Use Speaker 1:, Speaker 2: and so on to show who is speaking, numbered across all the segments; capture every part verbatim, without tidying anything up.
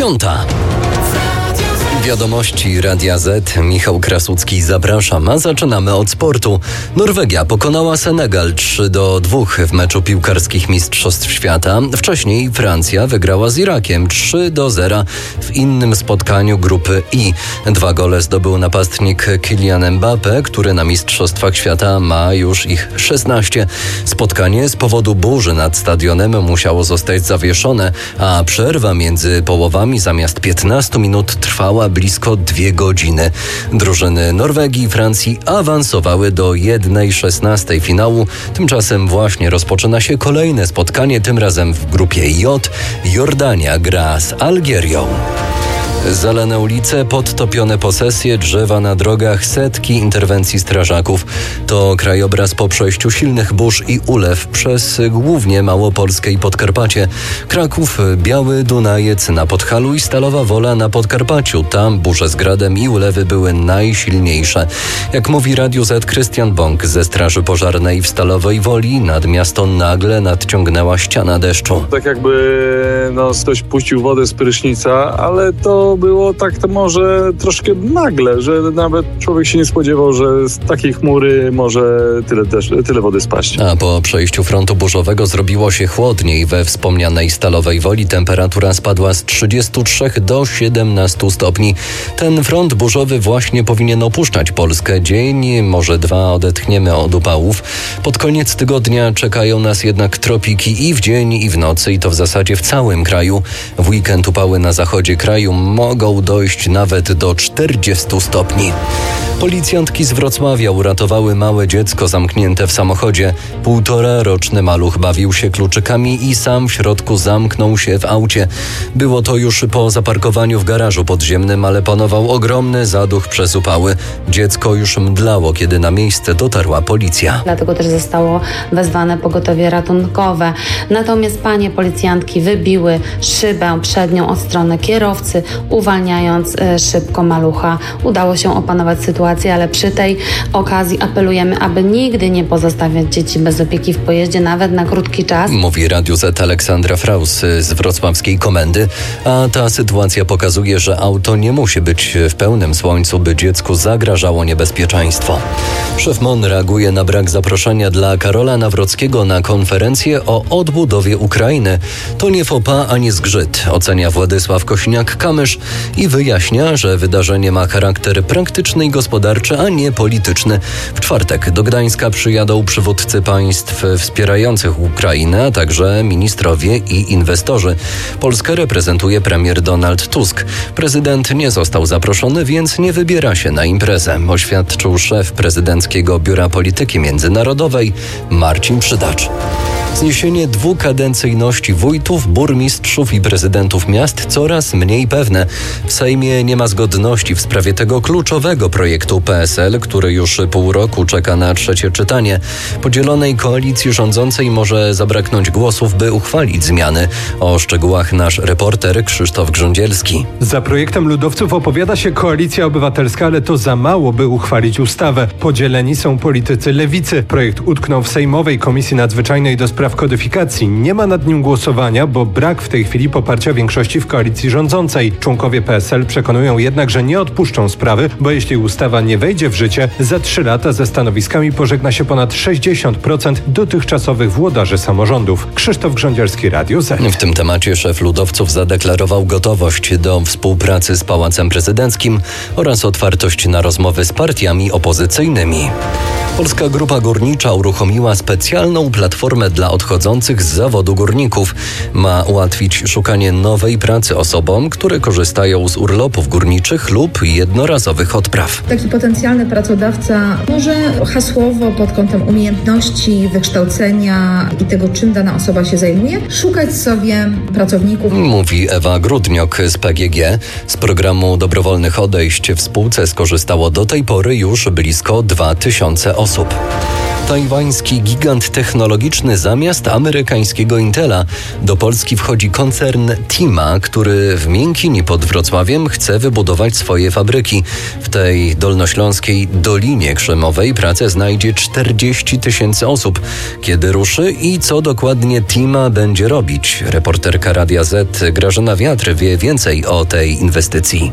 Speaker 1: Piąta. Wiadomości Radia Z. Michał Krasucki, zapraszam, a zaczynamy od sportu. Norwegia pokonała Senegal trzy do dwóch w meczu piłkarskich Mistrzostw Świata. Wcześniej Francja wygrała z Irakiem trzy do zera w innym spotkaniu grupy I. Dwa gole zdobył napastnik Kylian Mbappé, który na Mistrzostwach Świata ma już ich szesnaście. Spotkanie z powodu burzy nad stadionem musiało zostać zawieszone, a przerwa między połowami zamiast piętnastu minut trwała blisko dwie godziny. Drużyny Norwegii i Francji awansowały do jednej szesnastej finału. Tymczasem właśnie rozpoczyna się kolejne spotkanie, tym razem w grupie J. Jordania gra z Algierią. Zalane ulice, podtopione posesje, drzewa na drogach, setki interwencji strażaków. To krajobraz po przejściu silnych burz i ulew przez głównie Małopolskę i Podkarpacie. Kraków, Biały Dunajec na Podhalu i Stalowa Wola na Podkarpaciu. Tam burze z gradem i ulewy były najsilniejsze. Jak mówi Radiu Z Krystian Bąk ze Straży Pożarnej w Stalowej Woli, nad miasto nagle nadciągnęła ściana deszczu.
Speaker 2: Tak jakby no, ktoś puścił wodę z prysznica, ale to było tak to może troszkę nagle, że nawet człowiek się nie spodziewał, że z takiej chmury może tyle, też, tyle wody spaść.
Speaker 1: A po przejściu frontu burzowego zrobiło się chłodniej. We wspomnianej Stalowej Woli temperatura spadła z trzydziestu trzech do siedemnastu stopni. Ten front burzowy właśnie powinien opuszczać Polskę. Dzień, może dwa odetchniemy od upałów. Pod koniec tygodnia czekają nas jednak tropiki i w dzień, i w nocy, i to w zasadzie w całym kraju. W weekend upały na zachodzie kraju mogą dojść nawet do czterdziestu stopni. Policjantki z Wrocławia uratowały małe dziecko zamknięte w samochodzie. Półtora roczny maluch bawił się kluczykami i sam w środku zamknął się w aucie. Było to już po zaparkowaniu w garażu podziemnym, ale panował ogromny zaduch przez upały. Dziecko już mdlało, kiedy na miejsce dotarła policja.
Speaker 3: Dlatego też zostało wezwane pogotowie ratunkowe. Natomiast panie policjantki wybiły szybę przednią od strony kierowcy, uwalniając e, szybko malucha. Udało się opanować sytuację, ale przy tej okazji apelujemy, aby nigdy nie pozostawiać dzieci bez opieki w pojeździe, nawet na krótki czas.
Speaker 1: Mówi Radiu Z Aleksandra Fraus z wrocławskiej komendy, a ta sytuacja pokazuje, że auto nie musi być w pełnym słońcu, by dziecku zagrażało niebezpieczeństwo. Szef M O N reaguje na brak zaproszenia dla Karola Nawrockiego na konferencję o odbudowie Ukrainy. To nie faux pas ani zgrzyt, ocenia Władysław Kosiniak-Kamysz i wyjaśnia, że wydarzenie ma charakter praktyczny i gospodarczy, a nie polityczny. W czwartek do Gdańska przyjadą przywódcy państw wspierających Ukrainę, a także ministrowie i inwestorzy. Polskę reprezentuje premier Donald Tusk. Prezydent nie został zaproszony, więc nie wybiera się na imprezę, oświadczył szef prezydenckiego Biura Polityki Międzynarodowej Marcin Przydacz. Zniesienie dwukadencyjności wójtów, burmistrzów i prezydentów miast coraz mniej pewne. W Sejmie nie ma zgodności w sprawie tego kluczowego projektu P S L, który już pół roku czeka na trzecie czytanie. Podzielonej koalicji rządzącej może zabraknąć głosów, by uchwalić zmiany. O szczegółach nasz reporter Krzysztof Grządzielski.
Speaker 4: Za projektem ludowców opowiada się Koalicja Obywatelska, ale to za mało, by uchwalić ustawę. Podzieleni są politycy lewicy. Projekt utknął w Sejmowej Komisji Nadzwyczajnej do spraw kodyfikacji. Nie ma nad nim głosowania, bo brak w tej chwili poparcia większości w koalicji rządzącej. Członkowie P S L przekonują jednak, że nie odpuszczą sprawy, bo jeśli ustawa nie wejdzie w życie, za trzy lata ze stanowiskami pożegna się ponad sześćdziesiąt procent dotychczasowych włodarzy samorządów. Krzysztof Grządzielski, Radio Z.
Speaker 1: W tym temacie szef ludowców zadeklarował gotowość do współpracy z Pałacem Prezydenckim oraz otwartość na rozmowy z partiami opozycyjnymi. Polska Grupa Górnicza uruchomiła specjalną platformę dla odchodzących z zawodu górników. Ma ułatwić szukanie nowej pracy osobom, które korzystają z urlopów górniczych lub jednorazowych odpraw.
Speaker 5: Taki potencjalny pracodawca może hasłowo pod kątem umiejętności, wykształcenia i tego, czym dana osoba się zajmuje, szukać sobie pracowników.
Speaker 1: Mówi Ewa Grudniok z P G G. Z programu dobrowolnych odejść w spółce skorzystało do tej pory już blisko dwa tysiące osób. Tajwański gigant technologiczny zamiast amerykańskiego Intela. Do Polski wchodzi koncern Tima, który w Miękini pod Wrocławiem chce wybudować swoje fabryki. W tej dolnośląskiej Dolinie Krzemowej pracę znajdzie czterdzieści tysięcy osób. Kiedy ruszy i co dokładnie Tima będzie robić? Reporterka Radia Z Grażyna Wiatr wie więcej o tej inwestycji.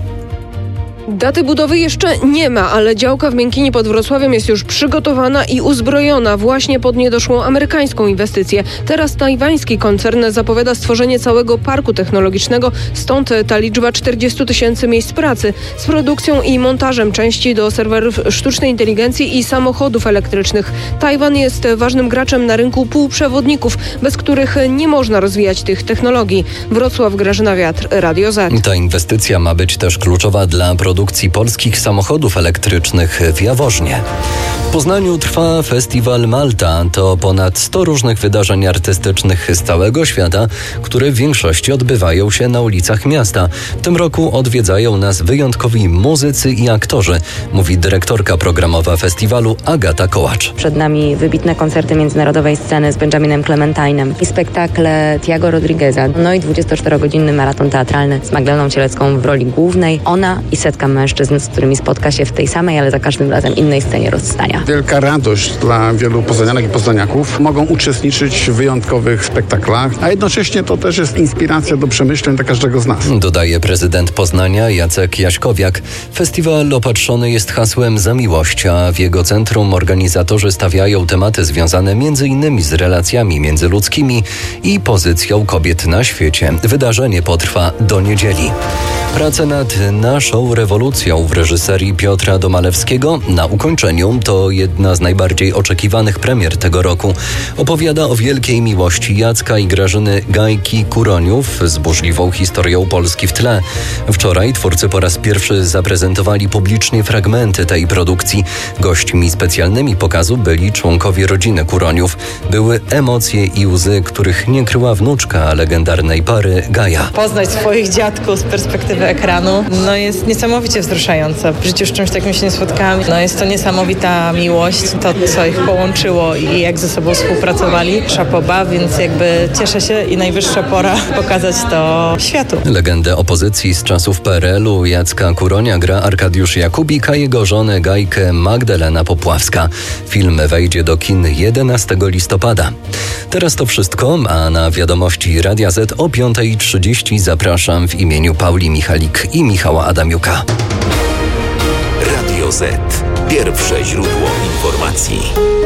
Speaker 6: Daty budowy jeszcze nie ma, ale działka w Miękinie pod Wrocławiem jest już przygotowana i uzbrojona właśnie pod niedoszłą amerykańską inwestycję. Teraz tajwański koncern zapowiada stworzenie całego parku technologicznego, stąd ta liczba czterdzieści tysięcy miejsc pracy z produkcją i montażem części do serwerów sztucznej inteligencji i samochodów elektrycznych. Tajwan jest ważnym graczem na rynku półprzewodników, bez których nie można rozwijać tych technologii. Wrocław, Grażyna Wiatr, Radio Z.
Speaker 1: Ta inwestycja ma być też kluczowa dla produkcji polskich samochodów elektrycznych w Jaworznie. W Poznaniu trwa Festiwal Malta. To ponad sto różnych wydarzeń artystycznych z całego świata, które w większości odbywają się na ulicach miasta. W tym roku odwiedzają nas wyjątkowi muzycy i aktorzy, mówi dyrektorka programowa festiwalu Agata Kołacz.
Speaker 7: Przed nami wybitne koncerty międzynarodowej sceny z Benjaminem Clementinem i spektakle Tiago Rodrigueza, no i dwudziestoczterogodzinny maraton teatralny z Magdaleną Cielecką w roli głównej. Ona i setka mężczyzn, z którymi spotka się w tej samej, ale za każdym razem innej scenie rozstania.
Speaker 8: Wielka radość dla wielu poznanianek i poznaniaków. Mogą uczestniczyć w wyjątkowych spektaklach, a jednocześnie to też jest inspiracja do przemyśleń dla każdego z nas.
Speaker 1: Dodaje prezydent Poznania Jacek Jaśkowiak. Festiwal opatrzony jest hasłem Za miłość, a w jego centrum organizatorzy stawiają tematy związane między innymi z relacjami międzyludzkimi i pozycją kobiet na świecie. Wydarzenie potrwa do niedzieli. Prace nad Naszą rewolucją w reżyserii Piotra Domalewskiego na ukończeniu to jedna z najbardziej oczekiwanych premier tego roku. Opowiada o wielkiej miłości Jacka i Grażyny Gajki-Kuroniów z burzliwą historią Polski w tle. Wczoraj twórcy po raz pierwszy zaprezentowali publicznie fragmenty tej produkcji. Gośćmi specjalnymi pokazu byli członkowie rodziny Kuroniów. Były emocje i łzy, których nie kryła wnuczka legendarnej pary Gaja.
Speaker 9: Poznać swoich dziadków z perspektywy ekranu, no jest niesamowicie wzruszające. W życiu z czymś takim się nie spotkałam. No jest to niesamowita miłość, to co ich połączyło i jak ze sobą współpracowali. Szapoba, więc jakby cieszę się i najwyższa pora pokazać to światu.
Speaker 1: Legendę opozycji z czasów P R L u Jacka Kuronia gra Arkadiusz Jakubik, a jego żonę Gajkę Magdalena Popławska. Film wejdzie do kin jedenastego listopada. Teraz to wszystko, a na wiadomości Radia Z o piąta trzydzieści zapraszam w imieniu Pauli Michalik i Michała Adamiuka.
Speaker 10: Radio Z. Pierwsze źródło informacji.